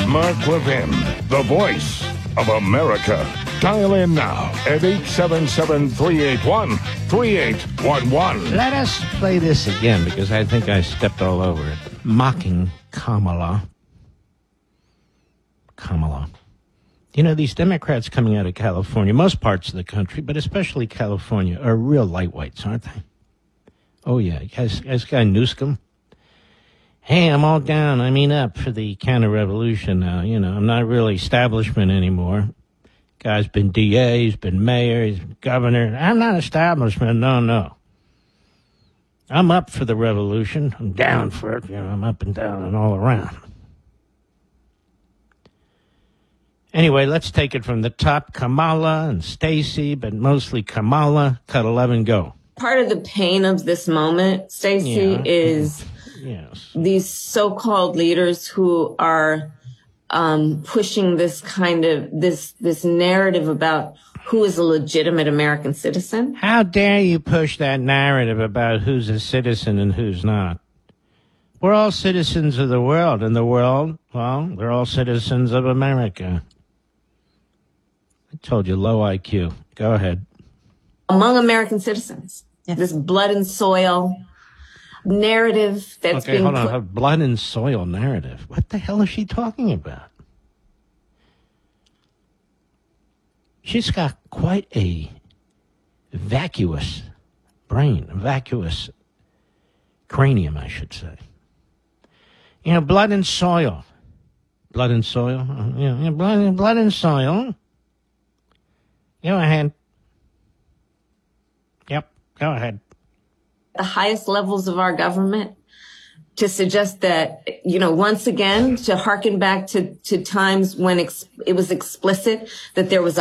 Mark Levin, the voice of America. Dial in now at 877-381-3811. Let us play this again because I think I stepped all over it. Mocking Kamala. You know, these Democrats coming out of California, most parts of the country, but especially California, are real lightweights, aren't they? Oh, yeah. You guys got Newsom? Hey, I'm all down. Up for the counter-revolution now. You know, I'm not really establishment anymore. Guy's been DA, he's been mayor, he's been governor. I'm not establishment, no. I'm up for the revolution. I'm down for it. You know, I'm up and down and all around. Anyway, let's take it from the top. Kamala and Stacey, but mostly Kamala. Cut 11, go. Part of the pain of this moment, Stacey, is these so-called leaders who are pushing this kind of this narrative about who is a legitimate American citizen. How dare you push that narrative about who's a citizen and who's not? We're all citizens of the world, and the world, well, they're all citizens of America. I told you, low IQ. Go ahead. Among American citizens, this blood and soil narrative that's being hold on. Blood and soil narrative. What the hell is she talking about? She's got quite a vacuous brain, a vacuous cranium, I should say. You know, blood and soil. Blood and soil? Blood and soil. Go ahead. Yep, go ahead. The highest levels of our government to suggest that, you know, once again, to harken back to times when it was explicit that there was a